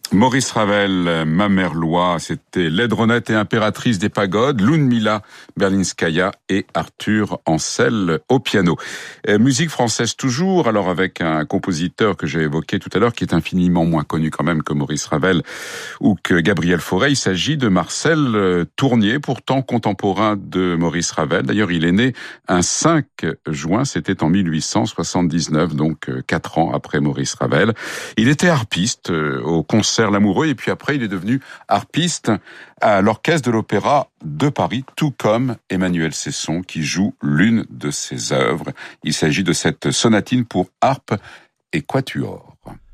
Maurice Ravel, Ma mère loi, c'était l'aidronette et impératrice des pagodes, Ludmila Berlinskaya et Arthur Ancel au piano. Musique française toujours, alors avec un compositeur que j'ai évoqué tout à l'heure, qui est infiniment moins connu quand même que Maurice Ravel ou que Gabriel Fauré. Il s'agit de Marcel Tournier, pourtant contemporain de Maurice Ravel. D'ailleurs, il est né un 5 juin, c'était en 1879, donc 4 ans après Maurice Ravel. Il était harpiste au concert L'Amoureux, et puis après il est devenu harpiste à l'Orchestre de l'Opéra de Paris, tout comme Emmanuel Cesson qui joue l'une de ses œuvres. Il s'agit de cette sonatine pour harpe et quatuor.